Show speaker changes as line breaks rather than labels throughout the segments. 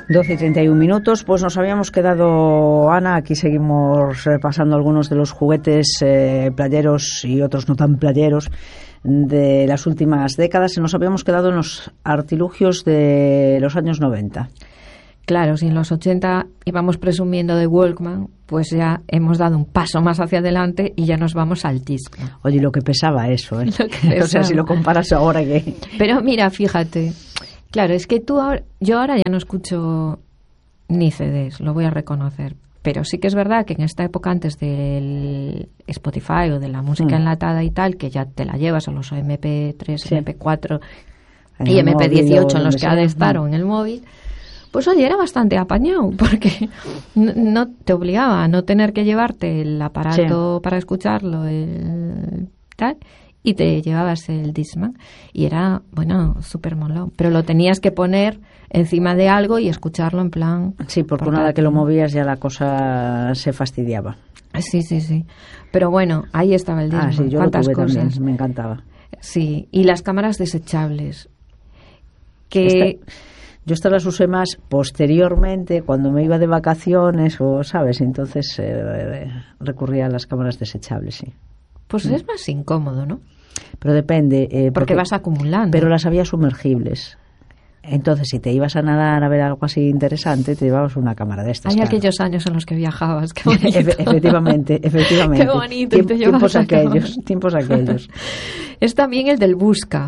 12:31. Pues nos habíamos quedado, Ana, aquí seguimos repasando algunos de los juguetes playeros y otros no tan playeros de las últimas décadas, y nos habíamos quedado en los artilugios de los años 90.
Claro, si en los 80 íbamos presumiendo de Walkman, pues ya hemos dado un paso más hacia adelante y ya nos vamos al disco.
Oye, lo que pesaba eso, ¿eh? O sea, si lo comparas ahora que...
Pero mira, fíjate, claro, es que yo ahora ya no escucho ni CDs, lo voy a reconocer. Pero sí que es verdad que en esta época, antes del Spotify o de la música enlatada y tal, que ya te la llevas a los MP3, sí, MP4 y MP18 en los que ha de estar o en el móvil, pues oye, era bastante apañado, porque no te obligaba a no tener que llevarte el aparato para escucharlo, tal, y te llevabas el Discman, y era, bueno, súper molón. Pero lo tenías que poner encima de algo y escucharlo en plan...
Sí, porque una vez que lo movías ya la cosa se fastidiaba.
Sí. Pero bueno, ahí estaba el Discman.
Sí, yo
¿Cuántas
lo tuve
cosas?
También, me encantaba.
Sí, y las cámaras desechables.
Yo estas las usé más posteriormente, cuando me iba de vacaciones, o sabes, entonces recurría a las cámaras desechables, sí.
Pues es más incómodo, ¿no?
Pero depende.
Porque vas acumulando.
Pero las había sumergibles. Entonces, si te ibas a nadar a ver algo así interesante, te llevabas una cámara de estas.
Hay aquellos años en los que viajabas, qué bonito.
Efectivamente.
Qué bonito.
Tiempos aquellos.
Es también el del Busca.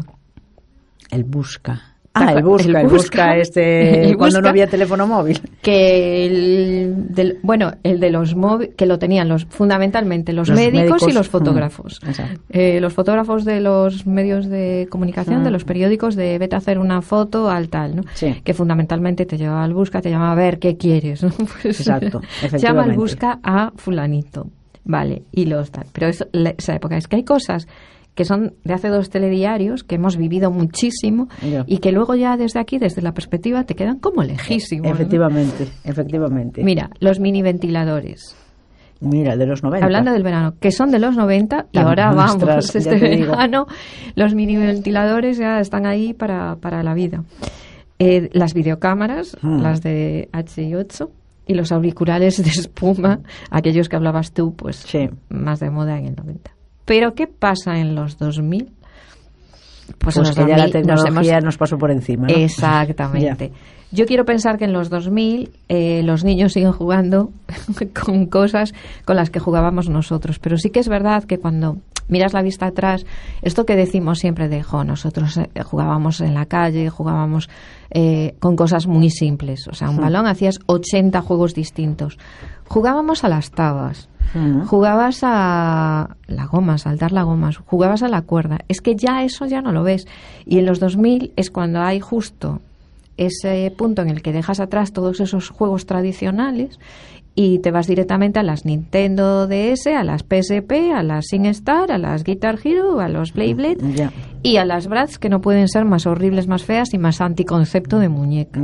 El Busca. El Busca cuando no había teléfono móvil.
Que el de los móviles, que lo tenían fundamentalmente los médicos y los fotógrafos. Los fotógrafos de los medios de comunicación, de los periódicos, de vete a hacer una foto al tal, ¿no?
Sí.
Que fundamentalmente te llevaba al Busca, te llamaba a ver qué quieres, ¿no? Pues,
exacto, efectivamente.
Llama al Busca a fulanito, vale, y los tal. Pero esa época es que hay cosas que son de hace 2 telediarios, que hemos vivido muchísimo, y que luego ya desde aquí, desde la perspectiva, te quedan como lejísimos.
Efectivamente.
Mira, los mini ventiladores.
Mira, de los 90.
Hablando del verano, que son de los 90, y ahora vamos, este verano, los mini ventiladores ya están ahí para la vida. Las videocámaras, las de H8, y los auriculares de espuma, aquellos que hablabas tú, pues más de moda en el 90. Pero ¿qué pasa en los 2000?
Pues que ya la tecnología nos pasó por encima, ¿no?
Exactamente. Yo quiero pensar que en los 2000 los niños siguen jugando con cosas con las que jugábamos nosotros. Pero sí que es verdad que cuando miras la vista atrás, esto que decimos siempre de, nosotros jugábamos en la calle, jugábamos con cosas muy simples. O sea, un balón, hacías 80 juegos distintos. Jugábamos a las tabas. Jugabas a la goma, saltar la goma, jugabas a la cuerda. Es que ya eso ya no lo ves. Y en los 2000 es cuando hay justo ese punto en el que dejas atrás todos esos juegos tradicionales y te vas directamente a las Nintendo DS, a las PSP, a las SingStar, a las Guitar Hero, a los Beyblade y a las Bratz, que no pueden ser más horribles, más feas y más anticoncepto de muñeca.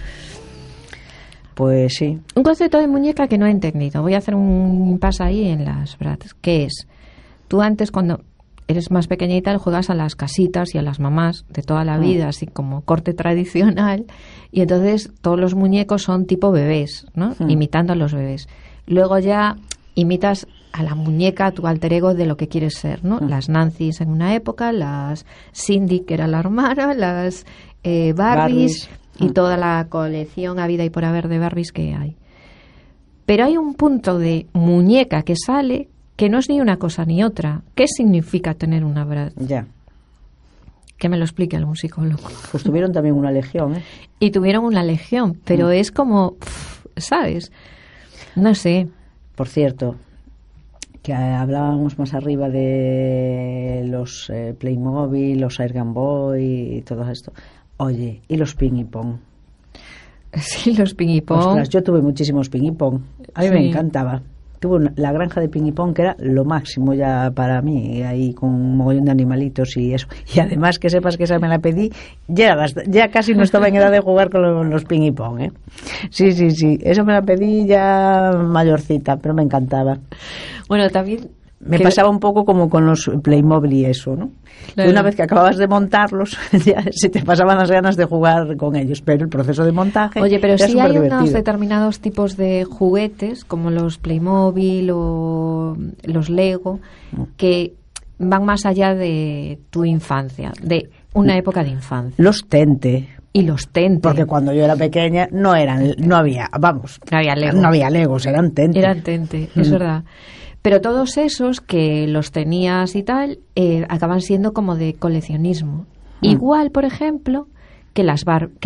Pues sí.
Un concepto de muñeca que no he entendido. Voy a hacer un impasse ahí en las Bratz. ¿Qué es? Tú antes, cuando eres más pequeñita, juegas a las casitas y a las mamás de toda la vida, así como corte tradicional, y entonces todos los muñecos son tipo bebés, ¿no? Imitando a los bebés. Luego ya imitas a la muñeca, a tu alter ego de lo que quieres ser, ¿no? Las Nancys en una época, las Cindy, que era la hermana, las Barbies y toda la colección habida y por haber de Barbies que hay. Pero hay un punto de muñeca que sale que no es ni una cosa ni otra. ¿Qué significa tener una Bratz? Que me lo explique algún psicólogo.
Pues tuvieron también una legión, ¿eh?
Y tuvieron una legión, pero es como, ¿sabes? No sé.
Por cierto, que hablábamos más arriba de los Playmobil, los Air Game Boy y todo esto. Oye, ¿y los ping y pong?
Sí, los ping y pong.
Ostras, yo tuve muchísimos ping y pong. A mí me encantaba. Tuve la granja de ping y pong, que era lo máximo ya para mí, ahí con un mogollón de animalitos y eso. Y además que sepas que esa me la pedí, ya casi no estaba en edad de jugar con los ping y pong, ¿eh? Sí, eso me la pedí ya mayorcita, pero me encantaba.
Bueno, también
Me pasaba un poco como con los Playmobil y eso, ¿no?
Claro.
Que una vez que acababas de montarlos, ya se te pasaban las ganas de jugar con ellos, pero el proceso de montaje
Oye, pero
era
sí hay
superdivertido.
unos determinados tipos de juguetes, como los Playmobil o los Lego, que van más allá de tu infancia, de una época de infancia.
Los Tente.
Y los Tente.
Porque cuando yo era pequeña no había, vamos,
No había Lego.
no había Legos, eran Tente.
Eran Tente, es verdad. Pero todos esos que los tenías y tal, acaban siendo como de coleccionismo. Igual, por ejemplo, que las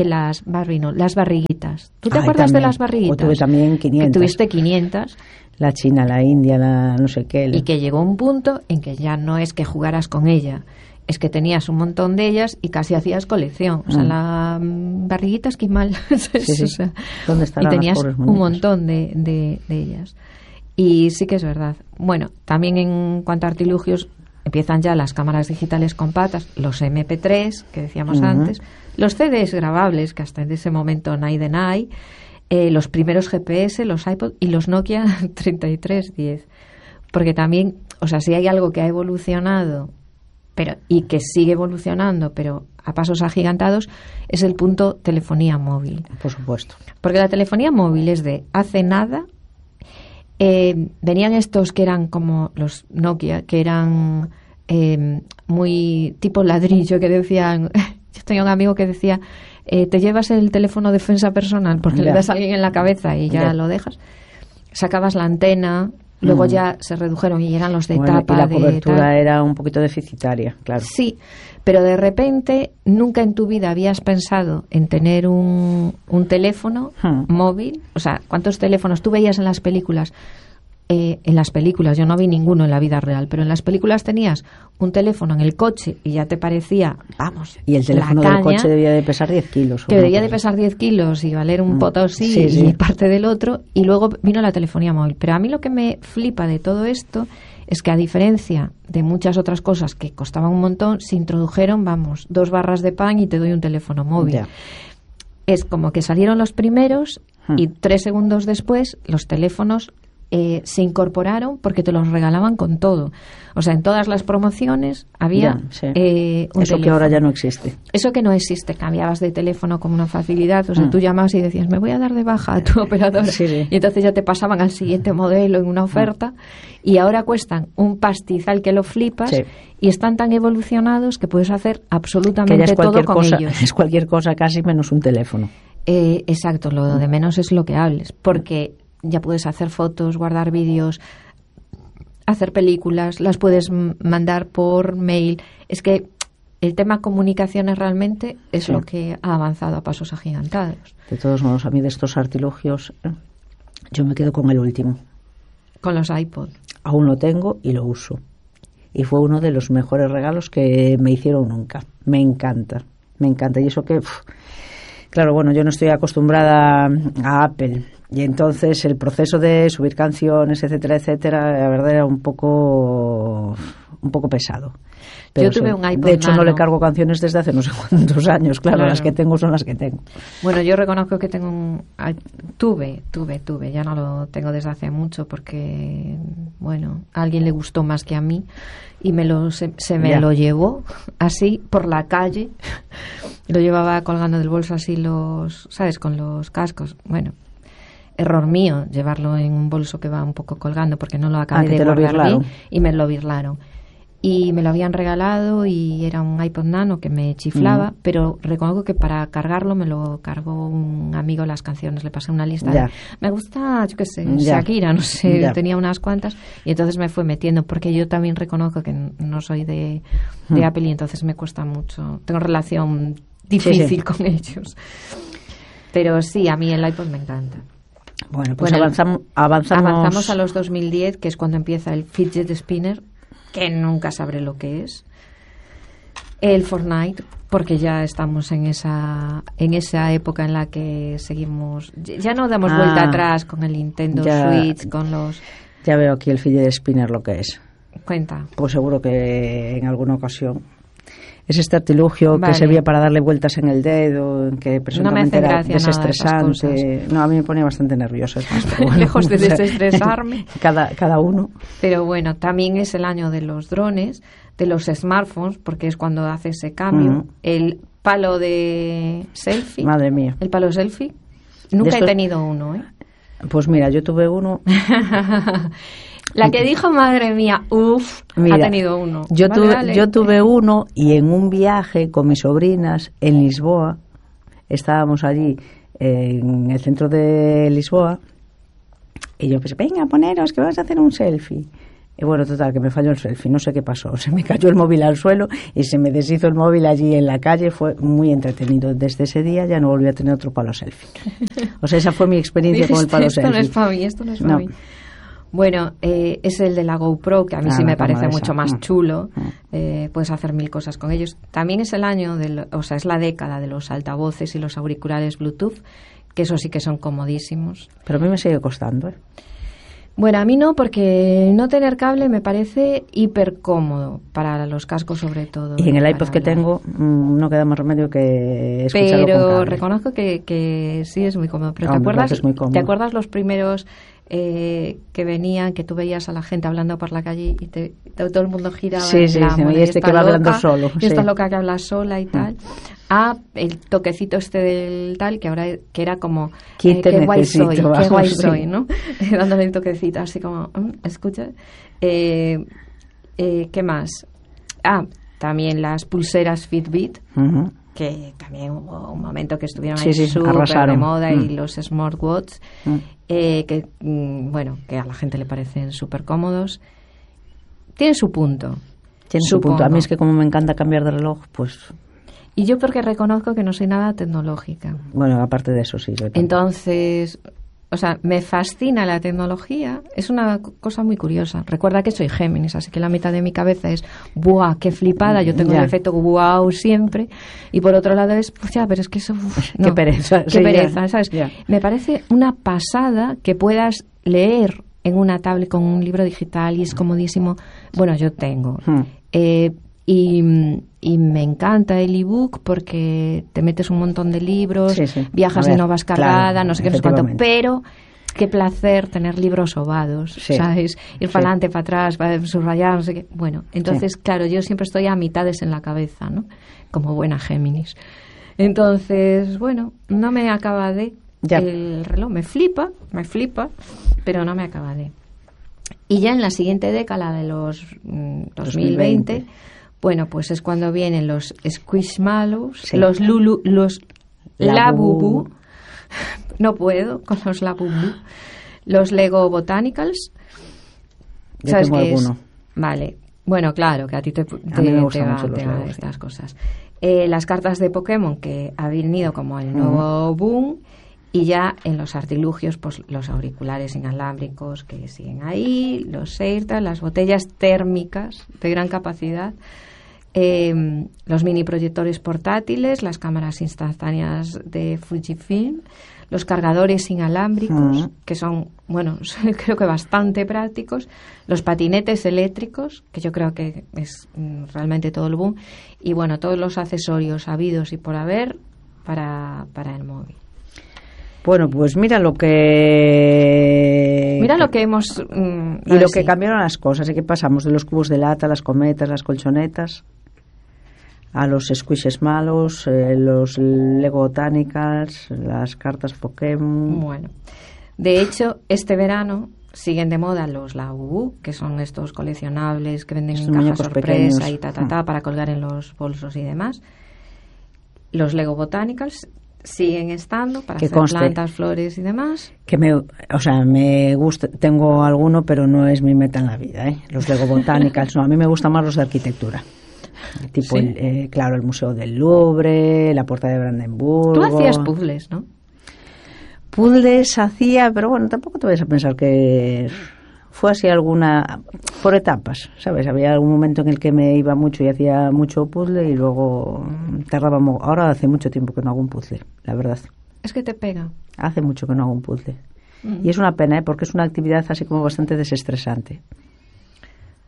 barriguitas. ¿Tú te acuerdas de las barriguitas?
Yo tuve también 500.
Que tuviste 500.
La china, la india, la no sé qué.
Y que llegó un punto en que ya no es que jugaras con ella, es que tenías un montón de ellas y casi hacías colección. O sea, la barriguita esquimal.
Sí.
O sea,
¿Dónde estarán
y tenías
las pobres
un
muñecas?
montón de ellas. Y sí que es verdad. Bueno, también en cuanto a artilugios, empiezan ya las cámaras digitales con patas, los MP3, que decíamos antes, los CDs grabables, que hasta en ese momento nadie hay, los primeros GPS, los iPod y los Nokia 3310. Porque también, o sea, si hay algo que ha evolucionado y que sigue evolucionando, pero a pasos agigantados, es el punto telefonía móvil.
Por supuesto.
Porque la telefonía móvil es de hace nada. Venían estos que eran como los Nokia, que eran muy tipo ladrillo, que decían, yo tenía un amigo que decía, te llevas el teléfono defensa personal porque le das a alguien en la cabeza y ya lo dejas. Sacabas la antena, luego ya se redujeron y eran los de tapa.
Y la cobertura era un poquito deficitaria, claro.
Sí, pero de repente nunca en tu vida habías pensado en tener un teléfono móvil. O sea, ¿cuántos teléfonos tú veías en las películas? En las películas, yo no vi ninguno en la vida real, pero en las películas tenías un teléfono en el coche y ya te parecía, vamos,
y el teléfono del coche debía de pesar 10 kilos.
Que debía de pesar 10 kilos y valer un potosí y parte del otro, y luego vino la telefonía móvil. Pero a mí lo que me flipa de todo esto es que, a diferencia de muchas otras cosas que costaban un montón, se introdujeron, 2 barras de pan y te doy un teléfono móvil.
Ya.
Es como que salieron los primeros y 3 segundos después los teléfonos se incorporaron porque te los regalaban con todo. O sea, en todas las promociones había un
eso
teléfono.
que ahora ya no existe.
Eso que no existe, cambiabas de teléfono con una facilidad. O sea, tú llamabas y decías, me voy a dar de baja a tu operadora. Y entonces ya te pasaban al siguiente modelo en una oferta. Y ahora cuestan un pastizal que lo flipas. Y están tan evolucionados que puedes hacer absolutamente todo con ellos.
Es cualquier cosa casi menos un teléfono.
Exacto, lo de menos es lo que hables. Porque ya puedes hacer fotos, guardar vídeos, hacer películas, las puedes mandar por mail. Es que el tema comunicaciones realmente es lo que ha avanzado a pasos agigantados.
De todos modos, a mí de estos artilugios, yo me quedo con el último.
Con los iPod.
Aún lo tengo y lo uso. Y fue uno de los mejores regalos que me hicieron nunca. Me encanta. Y eso que... Claro, bueno, yo no estoy acostumbrada a Apple y entonces el proceso de subir canciones, etcétera, la verdad era un poco pesado. Pero
yo tuve un iPod
de hecho,
Nano.
No le cargo canciones desde hace no sé cuántos años. Claro, las que tengo son las que tengo.
Bueno, yo reconozco que tengo tuve, ya no lo tengo desde hace mucho porque, bueno, a alguien le gustó más que a mí y se me lo llevó así por la calle. Lo llevaba colgando del bolso así ¿sabes? Con los cascos. Bueno, error mío llevarlo en un bolso que va un poco colgando porque no lo acabé de guardar bien y me lo birlaron. Y me lo habían regalado y era un iPod Nano que me chiflaba, pero reconozco que para cargarlo me lo cargó un amigo las canciones, le pasé una lista de, me gusta, yo qué sé, Shakira, no sé, tenía unas cuantas y entonces me fue metiendo porque yo también reconozco que no soy de Apple y entonces me cuesta mucho, tengo relación difícil con ellos. Pero sí, a mí el iPod me encanta.
Bueno, pues avanzamos
a los 2010, que es cuando empieza el fidget spinner, que nunca sabré lo que es. El Fortnite, porque ya estamos en esa época en la que seguimos, ya no damos vuelta atrás con el Nintendo Switch, con los...
Ya veo aquí el fidget spinner lo que es.
Cuenta.
Pues seguro que en alguna ocasión Es este artilugio
Vale.
que servía para darle vueltas en el dedo, que presuntamente
No me hacen
era
gracia nada esas
desestresante. No, a mí me ponía bastante nerviosa. Pero bueno,
Lejos de
o sea,
desestresarme.
Cada uno.
Pero bueno, también es el año de los drones, de los smartphones, porque es cuando hace ese cambio. El palo de selfie.
Madre mía.
El palo selfie. Nunca he tenido uno, ¿eh?
Pues mira, yo tuve uno.
La que dijo, madre mía,
Mira,
ha tenido uno.
Yo,
Vale.
yo tuve uno y en un viaje con mis sobrinas en Lisboa, estábamos allí en el centro de Lisboa, y yo pensé, venga, poneros que vamos a hacer un selfie. Y bueno, total, que me falló el selfie, no sé qué pasó. Se me cayó el móvil al suelo y se me deshizo el móvil allí en la calle. Fue muy entretenido. Desde ese día ya no volví a tener otro palo selfie. O sea, esa fue mi experiencia con el palo selfie.
Esto no es para mí, esto no es para mí. Bueno, es el de la GoPro, que a mí sí me parece mucho más chulo. Puedes hacer 1000 cosas con ellos. También es el año, es la década de los altavoces y los auriculares Bluetooth, que eso sí que son comodísimos.
Pero a mí me sigue costando, ¿eh?
Bueno, a mí no, porque no tener cable me parece hiper cómodo para los cascos sobre todo.
Y en el iPod que tengo no queda más remedio que escucharlo con
Pero
cable.
reconozco que sí es muy cómodo. Pero ¿te acuerdas los primeros que venían, que tú veías a la gente hablando por la calle y todo el mundo giraba?
Sí, sí, y este que va hablando solo.
Y esta loca que habla sola y tal. El toquecito este del tal, que ahora que era como qué guay soy, ¿no? Dándole el toquecito, así como, escucha. ¿Qué más? También las pulseras Fitbit, que también hubo un momento que estuvieron ahí súper de moda, y los smartwatch, que a la gente le parecen súper cómodos. Tienen su punto.
Tiene su punto. A mí es que como me encanta cambiar de reloj, pues...
Y yo porque reconozco que no soy nada tecnológica.
Bueno, aparte de eso, sí.
Entonces, me fascina la tecnología. Es una cosa muy curiosa. Recuerda que soy Géminis, así que la mitad de mi cabeza es ¡buah, qué flipada! Yo tengo el efecto ¡wow! Siempre. Y por otro lado es, pues pero es que eso...
qué pereza.
Qué pereza, ¿sabes? Ya. Me parece una pasada que puedas leer en una tablet con un libro digital y es comodísimo. Bueno, yo tengo... Y me encanta el ebook porque te metes un montón de libros, viajas y no vas cargada, no sé qué, no sé cuánto, pero qué placer tener libros sobados, ¿sabes? Ir para adelante, para atrás, para subrayar, no sé qué. Bueno, entonces, claro, yo siempre estoy a mitades en la cabeza, ¿no? Como buena Géminis. Entonces, bueno, no me acaba de... El reloj me flipa, pero no me acaba de... Y ya en la siguiente década de los 2020... Bueno, pues es cuando vienen los Squishmallows, los Lulu, los Labubu. No puedo con los Labubu. Los Lego Botanicals.
Yo
¿Sabes
tengo
qué
alguno.
es? Vale. Bueno, claro, que a ti te
me gustan mucho los Lego,
estas cosas. Las cartas de Pokémon, que ha venido como el nuevo boom. Y ya en los artilugios, pues los auriculares inalámbricos que siguen ahí, los AirTag, las botellas térmicas de gran capacidad, los mini proyectores portátiles, las cámaras instantáneas de Fujifilm, los cargadores inalámbricos, que son, creo que bastante prácticos, los patinetes eléctricos, que yo creo que es realmente todo el boom, y todos los accesorios habidos y por haber para el móvil.
Bueno, pues mira lo que
hemos...
y lo que cambiaron las cosas, y que pasamos de los cubos de lata, las cometas, las colchonetas, a los Squishmallows, los Lego Botanicals, las cartas Pokémon.
Bueno, de hecho, este verano siguen de moda los Labubu, que son estos coleccionables que venden en caja sorpresa pequeños. Y para colgar en los bolsos y demás. Los Lego Botanicals siguen estando para hacer plantas, flores y demás.
Que me gusta, tengo alguno, pero no es mi meta en la vida, ¿eh? Los Lego Botanicals, no, a mí me gustan más los de arquitectura. Tipo, el Museo del Louvre, la Puerta de Brandenburgo.
Tú hacías puzzles, ¿no?
Puzzles hacía, pero tampoco te vayas a pensar que fue así por etapas, ¿sabes? Había algún momento en el que me iba mucho y hacía mucho puzzle y luego tardábamos. Ahora hace mucho tiempo que no hago un puzzle, la verdad.
Es que te pega.
Hace mucho que no hago un puzzle. Y es una pena, porque es una actividad así como bastante desestresante.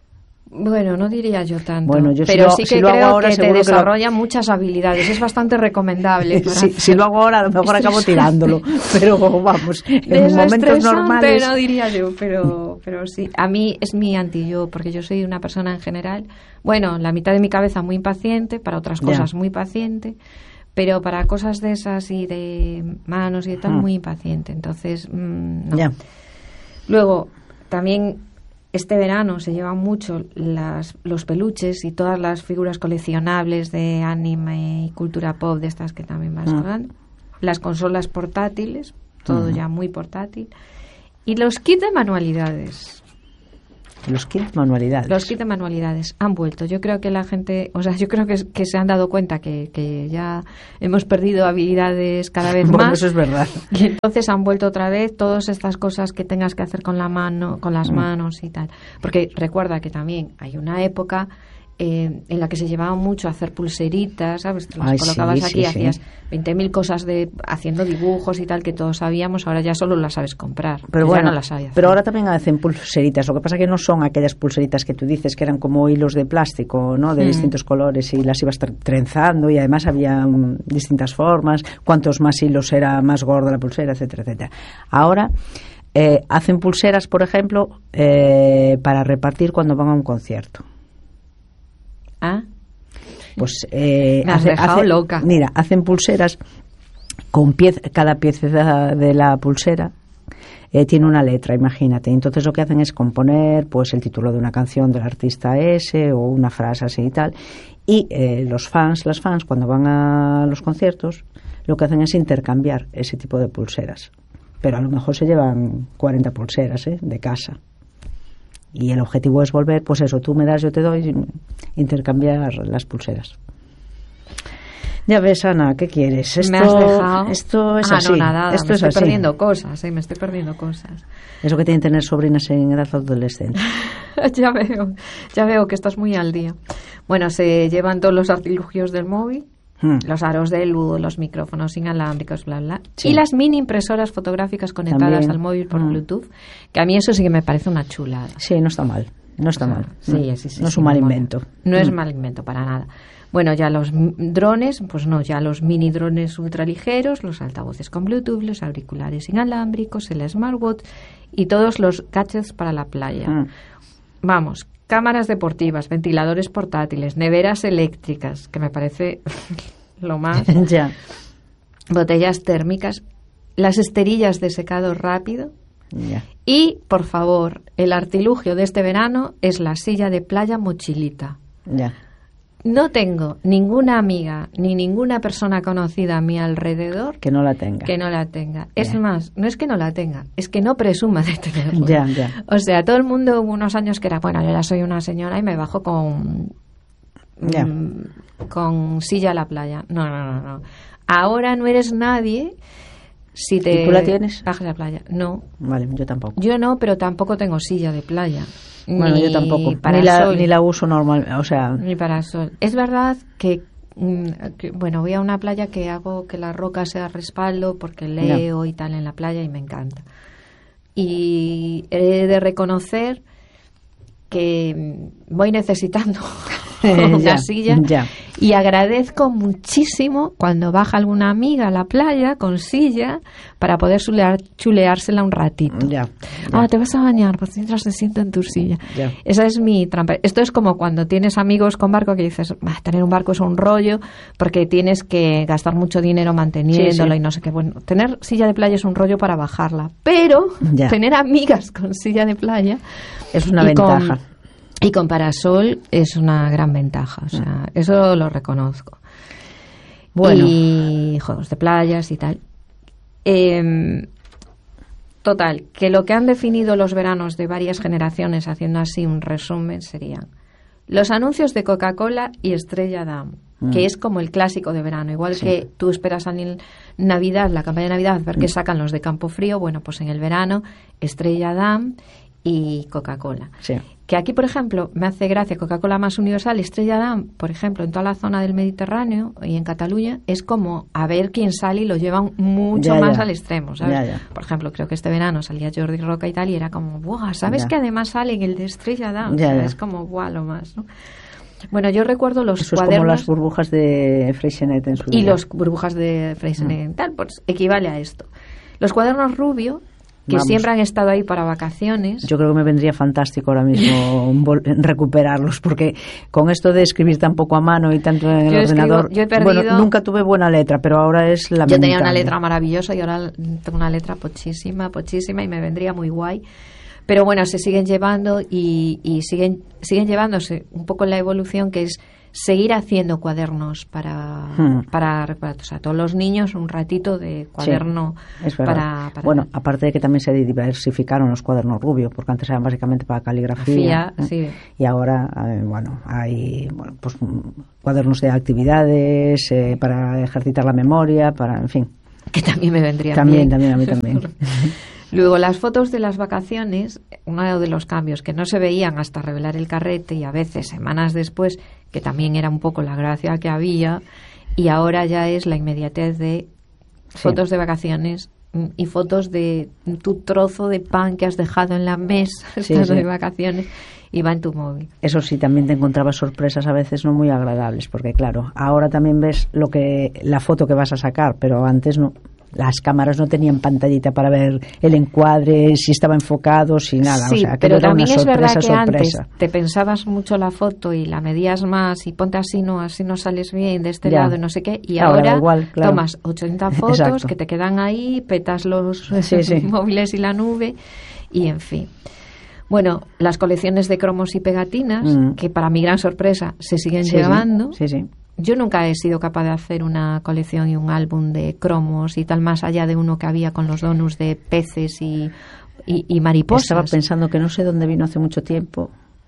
Bueno, no diría yo tanto,
bueno, yo
pero sí que creo
ahora,
que te desarrolla muchas habilidades. Es bastante recomendable.
Si lo hago ahora, a lo mejor acabo tirándolo. Pero vamos, en momentos normales.
No diría yo, pero sí. A mí es mi anti-yo, porque yo soy una persona en general, bueno, la mitad de mi cabeza muy impaciente, para otras cosas muy paciente, pero para cosas de esas y de manos y de tal, muy impaciente. Entonces, no.
Ya.
Luego, también este verano se llevan mucho los peluches y todas las figuras coleccionables de anime y cultura pop, de estas que también vas hablando. Las consolas portátiles, todo ya muy portátil. Y los kits de manualidades.
Los kits de
manualidades han vuelto. Yo creo que la gente, o sea, yo creo que se han dado cuenta que ya hemos perdido habilidades cada vez más.
Eso es verdad.
Y entonces han vuelto otra vez todas estas cosas que tengas que hacer con la mano, con las manos y tal. Porque recuerda que también hay una época en la que se llevaba mucho a hacer pulseritas, ¿sabes? Te las colocabas aquí, hacías 20.000 cosas haciendo dibujos y tal, que todos sabíamos. Ahora ya solo las sabes comprar.
Pero
bueno,
no
las sabes hacer.
Pero ahora también hacen pulseritas. Lo que pasa que no son aquellas pulseritas que tú dices que eran como hilos de plástico, ¿no? De distintos colores, y las ibas trenzando, y además había distintas formas. Cuantos más hilos era más gorda la pulsera, etcétera, etcétera. Ahora hacen pulseras, por ejemplo, para repartir cuando van a un concierto.
¿Ah?
Pues
me has dejado loca.
Mira, hacen pulseras con cada pieza de la pulsera tiene una letra, imagínate. Entonces lo que hacen es componer pues el título de una canción del artista ese, o una frase así y tal. Y las fans, cuando van a los conciertos, lo que hacen es intercambiar ese tipo de pulseras. Pero a lo mejor se llevan 40 pulseras de casa. Y el objetivo es volver, pues eso, tú me das, yo te doy, intercambiar las pulseras. Ya ves, Ana, ¿qué quieres?
Me has dejado.
Esto es así.
No, nada,
esto
me
es
estoy
así.
perdiendo cosas, me estoy perdiendo cosas.
Eso que tienen tener sobrinas en edad adolescente.
Ya veo que estás muy al día. Bueno, se llevan todos los artilugios del móvil, los aros de luz, los micrófonos inalámbricos, bla, bla. Sí. Y las mini impresoras fotográficas conectadas al móvil por Bluetooth, que a mí eso sí que me parece una chulada.
Sí, no está mal. No está mal.
Sí,
no es un mal invento.
No es mal invento para nada. Bueno, ya los drones, pues no, ya los mini drones ultraligeros, los altavoces con Bluetooth, los auriculares inalámbricos, el smartwatch y todos los gadgets para la playa. Vamos, cámaras deportivas, ventiladores portátiles, neveras eléctricas, que me parece lo más.
Ya.
Botellas térmicas, las esterillas de secado rápido.
Ya.
Y, por favor, el artilugio de este verano es la silla de playa mochilita.
Ya.
No tengo ninguna amiga ni ninguna persona conocida a mi alrededor
que no la tenga.
Es más, no es que no la tenga, es que no presuma de tenerla.
Ya.
O sea, todo el mundo hubo unos años que era, bueno, yo ya soy una señora y me bajo con silla a la playa. No. Ahora no eres nadie si te
¿Y tú la tienes?
bajas a la playa. No.
Vale, yo tampoco.
Yo no, pero tampoco tengo silla de playa.
Bueno, yo tampoco. Ni la uso normal, o sea.
Ni parasol. Es verdad que bueno, voy a una playa que hago que la roca sea respaldo porque leo y tal en la playa y me encanta. Y he de reconocer que voy necesitando una silla y agradezco muchísimo cuando baja alguna amiga a la playa con silla para poder chuleársela un ratito. Te vas a bañar, pues mientras se sienta en tu silla. Esa es mi trampa. Esto es como cuando tienes amigos con barco que dices, tener un barco es un rollo porque tienes que gastar mucho dinero manteniéndolo y no sé qué. Bueno, tener silla de playa es un rollo para bajarla, pero tener amigas con silla de playa
es una ventaja.
Y con parasol es una gran ventaja, o sea, eso lo reconozco.
Bueno.
Y juegos de playas y tal. Total, que lo que han definido los veranos de varias generaciones, haciendo así un resumen, serían los anuncios de Coca-Cola y Estrella Damm, que es como el clásico de verano. Igual que tú esperas a Navidad, la campaña de Navidad, ver qué sacan los de Campo Frío, bueno, pues en el verano, Estrella Damm y Coca-Cola.
Sí.
Que aquí, por ejemplo, me hace gracia Coca-Cola más Universal, Estrella Damm, por ejemplo, en toda la zona del Mediterráneo y en Cataluña, es como a ver quién sale y lo llevan mucho más al extremo, ¿sabes? Por ejemplo, creo que este verano salía Jordi Roca y tal, y era como, ¡buah! ¿Sabes que además sale en el de Estrella Damm? O sea, es como, ¡buah! Lo más, ¿no? Bueno, yo recuerdo los
Eso
cuadernos...
es como las burbujas de Freixenet en su día.
Y los burbujas de Freixenet, tal, pues equivale a esto. Los cuadernos Rubio, que siempre han estado ahí para vacaciones.
Yo creo que me vendría fantástico ahora mismo recuperarlos, porque con esto de escribir tan poco a mano y tanto en el ordenador,
yo he perdido,
bueno, nunca tuve buena letra, pero ahora es lamentable.
Yo tenía una letra maravillosa y ahora tengo una letra pochísima y me vendría muy guay. Pero bueno, se siguen llevando y siguen llevándose un poco la evolución, que es seguir haciendo cuadernos para o sea, todos los niños un ratito de cuaderno.
Sí, es verdad. Para bueno, aparte de que también se diversificaron los cuadernos Rubio, porque antes eran básicamente para caligrafía,
sí.
Y ahora hay pues cuadernos de actividades para ejercitar la memoria, para, en fin,
que también me vendría
bien. También a mí también.
Luego, las fotos de las vacaciones, uno de los cambios que no se veían hasta revelar el carrete y a veces semanas después, que también era un poco la gracia que había, y ahora ya es la inmediatez de fotos de vacaciones y fotos de tu trozo de pan que has dejado en la mesa de vacaciones y va en tu móvil. Eso
sí, también te encontrabas sorpresas a veces no muy agradables, porque claro, ahora también ves la foto que vas a sacar, pero antes no. Las cámaras no tenían pantallita para ver el encuadre, si estaba enfocado, si nada.
Sí,
o sea, que
pero
era
también
una
es verdad que
sorpresa.
Antes te pensabas mucho la foto y la medías más y ponte así no sales bien de este lado, no sé qué. Y ahora
igual, claro.
Tomas 80 fotos
Exacto.
que te quedan ahí, petas los móviles y la nube y en fin. Bueno, las colecciones de cromos y pegatinas, que para mi gran sorpresa se siguen llevando.
Sí.
Yo nunca he sido capaz de hacer una colección y un álbum de cromos y tal, más allá de uno que había con los donuts de peces y mariposas.
Estaba pensando que no sé dónde vino hace mucho tiempo,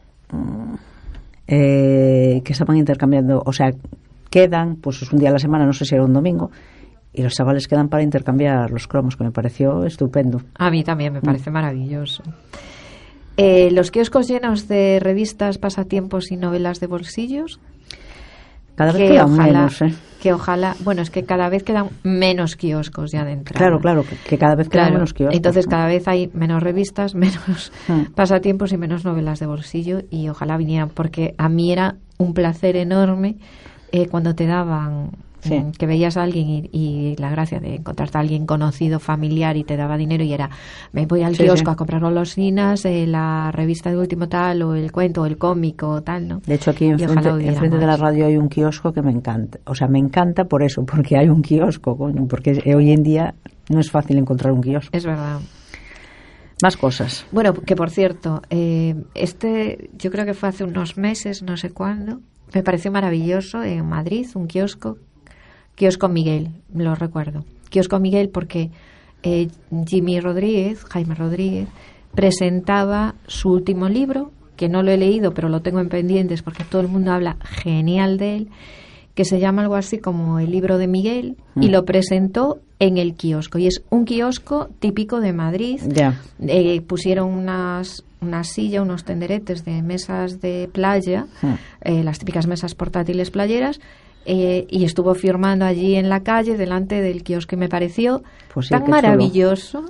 que estaban intercambiando, o sea, quedan, pues es un día a la semana, no sé si era un domingo, y los chavales quedan para intercambiar los cromos, que me pareció estupendo.
A mí también me parece maravilloso. Los kioscos llenos de revistas, pasatiempos y novelas de bolsillos.
Cada vez quedan menos,
Que ojalá, bueno, es que cada vez quedan menos kioscos ya de entrada.
Claro, que cada vez quedan menos kioscos.
Entonces cada vez hay menos revistas, menos pasatiempos y menos novelas de bolsillo, y ojalá vinieran, porque a mí era un placer enorme cuando te daban... que veías a alguien y la gracia de encontrarte a alguien conocido, familiar, y te daba dinero y era, me voy al kiosco a comprar golosinas, la revista de último tal, o el cuento, o el cómic, o tal, ¿no?
De hecho, aquí enfrente de la radio hay un kiosco que me encanta. O sea, me encanta por eso, porque hay un kiosco, coño, porque hoy en día no es fácil encontrar un kiosco.
Es verdad.
Más cosas.
Bueno, que por cierto, yo creo que fue hace unos meses, no sé cuándo, me pareció maravilloso en Madrid, un kiosco Miguel, lo recuerdo. Kiosco Miguel porque Jaime Rodríguez presentaba su último libro, que no lo he leído, pero lo tengo en pendientes porque todo el mundo habla genial de él, que se llama algo así como El libro de Miguel, y lo presentó en el kiosco. Y es un kiosco típico de Madrid. Pusieron una silla, unos tenderetes de mesas de playa, las típicas mesas portátiles playeras, y estuvo firmando allí en la calle delante del kiosco, y me pareció tan maravilloso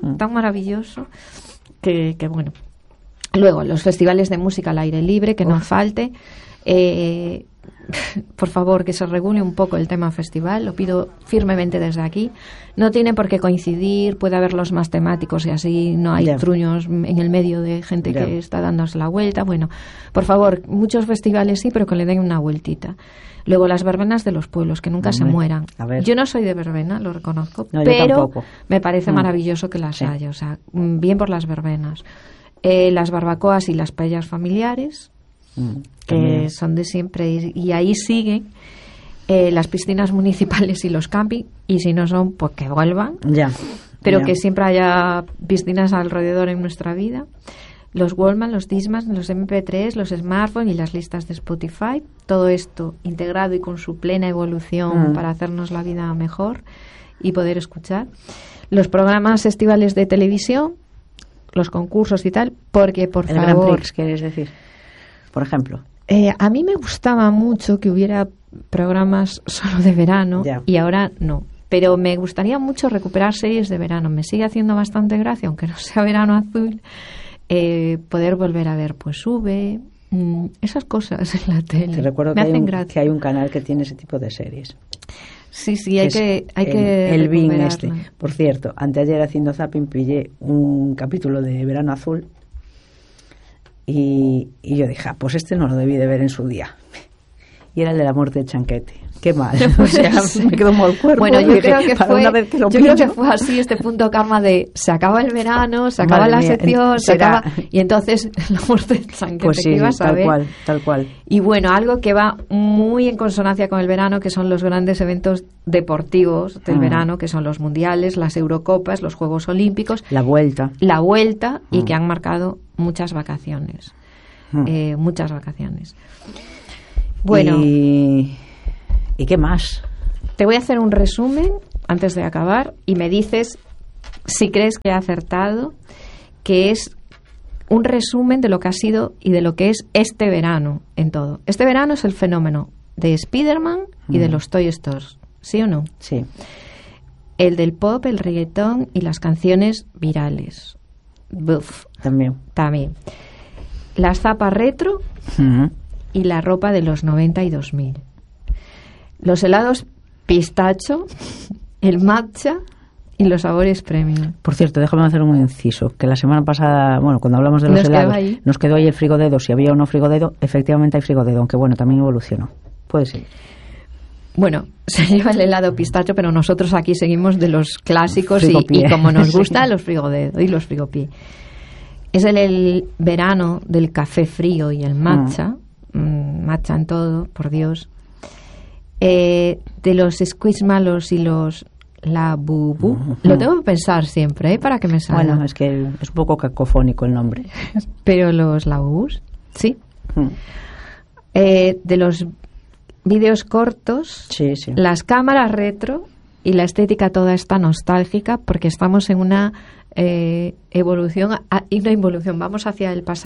que bueno. Luego, los festivales de música al aire libre, que no falte. Por favor, que se regule un poco el tema festival, lo pido firmemente desde aquí. No tiene por qué coincidir, puede haberlos más temáticos y así no hay truños en el medio de gente que está dándose la vuelta. Bueno, por favor, muchos festivales sí, pero que le den una vueltita. Luego, las verbenas de los pueblos, que nunca se mueran. Yo no soy de verbena, lo reconozco, pero me parece maravilloso que las haya. O sea, bien por las verbenas. Las barbacoas y las paellas familiares, que son de siempre, y ahí siguen. Las piscinas municipales y los camping, y si no son, pues que vuelvan. Pero que siempre haya piscinas alrededor en nuestra vida. Los Walkman, los Discman, los MP3, los smartphones y las listas de Spotify. Todo esto integrado y con su plena evolución para hacernos la vida mejor y poder escuchar. Los programas estivales de televisión, los concursos y tal, porque por
el
favor...
Grand Prix, ¿quieres decir? Por ejemplo.
A mí me gustaba mucho que hubiera programas solo de verano y ahora no. Pero me gustaría mucho recuperar series de verano. Me sigue haciendo bastante gracia, aunque no sea Verano Azul, poder volver a ver pues V, esas cosas en la tele.
Te recuerdo
me
que
hacen gracia.
Que hay un canal que tiene ese tipo de series.
Sí, hay que
el Bing
recuperarlo.
Por cierto, anteayer haciendo zapping pillé un capítulo de Verano Azul y yo dije, pues este no lo debí de ver en su día. Y era el de la muerte de Chanquete. Qué mal. O sea, me quedó mal el cuerpo.
Bueno, yo creo que
fue
así este punto karma de se acaba el verano, se acaba la sección, se acaba... Y entonces la muerte de Chanquete,
pues sí,
que ibas a ver.
Tal cual.
Y bueno, algo que va muy en consonancia con el verano, que son los grandes eventos deportivos del verano, que son los mundiales, las Eurocopas, los Juegos Olímpicos.
La vuelta.
Y que han marcado muchas vacaciones. Muchas vacaciones. Bueno...
¿Y qué más?
Te voy a hacer un resumen antes de acabar y me dices si crees que he acertado, que es un resumen de lo que ha sido y de lo que es este verano en todo. Este verano es el fenómeno de Spider-Man y de los Toy Stories, ¿sí o no?
Sí.
El del pop, el reggaetón y las canciones virales. Buf.
También.
Las zapas retro y la ropa de los 90 y 2000. Los helados pistacho, el matcha y los sabores premium.
Por cierto, déjame hacer un inciso, que la semana pasada, bueno, cuando hablamos de los helados, nos quedó ahí el frigodedo. Si había o no frigodedo, efectivamente hay frigodedo, aunque bueno, también evolucionó. Puede ser.
Bueno, se lleva el helado pistacho, pero nosotros aquí seguimos de los clásicos y como nos gusta, los frigodedo y los frigopié. Es el verano del café frío y el matcha. Matcha en todo, por Dios. De los squishmallows y los Labubu. Lo tengo que pensar siempre, para que me salga.
Bueno, es que es un poco cacofónico el nombre.
Pero los Labubus, sí. De los vídeos cortos,
sí.
Las cámaras retro y la estética toda esta nostálgica, porque estamos en una evolución, vamos hacia el pasado.